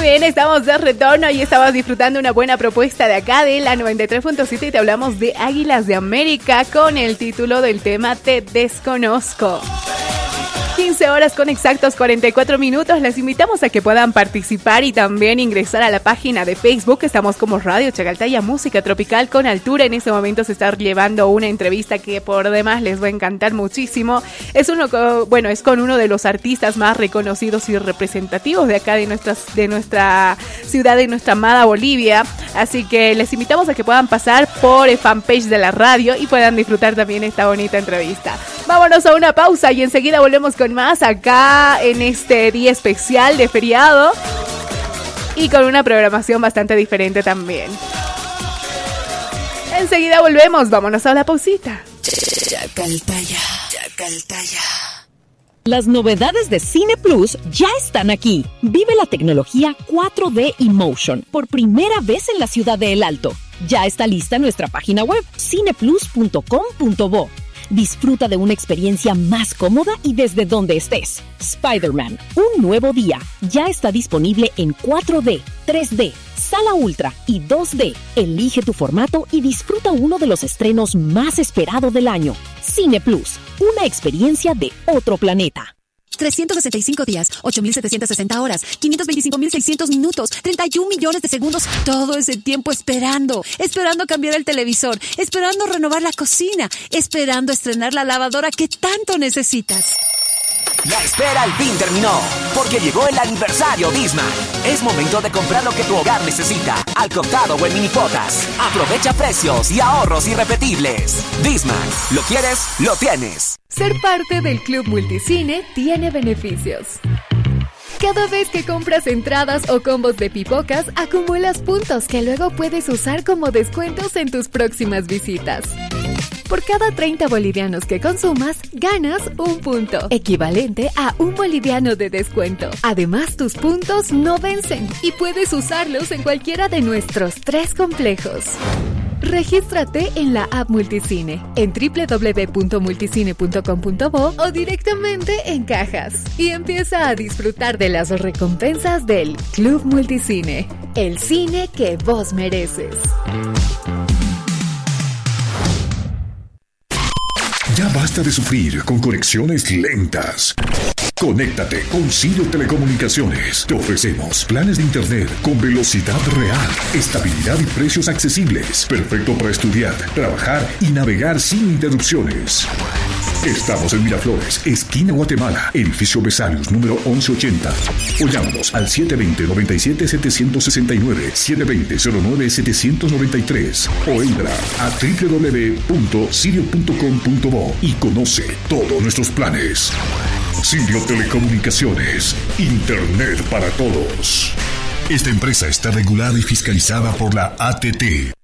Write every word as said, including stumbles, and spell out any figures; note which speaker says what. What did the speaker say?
Speaker 1: bien, estamos de retorno y estamos disfrutando una buena propuesta de acá de la noventa y tres punto siete y te hablamos de Águilas de América con el título del tema Te Desconozco. quince horas con exactos cuarenta y cuatro minutos. Les invitamos a que puedan participar y también ingresar a la página de Facebook. Estamos como Radio Chacaltaya, música tropical con altura. En este momento se está llevando una entrevista que por demás les va a encantar muchísimo. Es uno, bueno, es con uno de los artistas más reconocidos y representativos de acá de nuestra, de nuestra ciudad, de nuestra amada Bolivia. Así que les invitamos a que puedan pasar por el fanpage de la radio y puedan disfrutar también esta bonita entrevista. Vámonos a una pausa y enseguida volvemos con más acá en este día especial de feriado y con una programación bastante diferente también. Enseguida volvemos, vámonos a la pausita.
Speaker 2: Chacaltaya, Chacaltaya.
Speaker 3: Las novedades de Cine Plus ya están aquí. Vive la tecnología cuatro D Emotion por primera vez en la ciudad de El Alto. Ya está lista nuestra página web cineplus punto com punto bo. Disfruta de una experiencia más cómoda y desde donde estés. Spider-Man, un nuevo día, ya está disponible en cuatro D, tres D, Sala Ultra y dos D. Elige tu formato y disfruta uno de los estrenos más esperados del año. Cine Plus, una experiencia de otro planeta.
Speaker 2: trescientos sesenta y cinco días, ocho mil setecientas sesenta horas, quinientos veinticinco mil seiscientos minutos, treinta y un millones de segundos, todo ese tiempo esperando, esperando cambiar el televisor, esperando renovar la cocina, esperando estrenar la lavadora que tanto necesitas.
Speaker 4: La espera al fin terminó, porque llegó el aniversario Disman. Es momento de comprar lo que tu hogar necesita, al contado o en minicuotas. Aprovecha precios y ahorros irrepetibles. Disman, ¿lo quieres? Lo tienes.
Speaker 5: Ser parte del Club Multicine tiene beneficios. Cada vez que compras entradas o combos de pipocas, acumulas puntos que luego puedes usar como descuentos en tus próximas visitas. Por cada treinta bolivianos que consumas, ganas un punto, equivalente a un boliviano de descuento. Además, tus puntos no vencen y puedes usarlos en cualquiera de nuestros tres complejos. Regístrate en la app Multicine, en doble u doble u doble u punto multicine punto com punto bo o directamente en cajas. Y empieza a disfrutar de las recompensas del Club Multicine, el cine que vos mereces.
Speaker 6: Ya basta de sufrir con conexiones lentas. Conéctate con Sirio Telecomunicaciones. Te ofrecemos planes de internet con velocidad real, estabilidad y precios accesibles. Perfecto para estudiar, trabajar y navegar sin interrupciones. Estamos en Miraflores, esquina Guatemala, edificio Besarios, número once ochenta. O llámanos al siete dos cero, nueve siete, siete seis nueve, siete dos cero, cero nueve, siete nueve tres. O entra a doble u doble u doble u punto sirio punto com punto bo y conoce todos nuestros planes. Sirio Telecomunicaciones, Internet para todos. Esta empresa está regulada y fiscalizada por la A T T.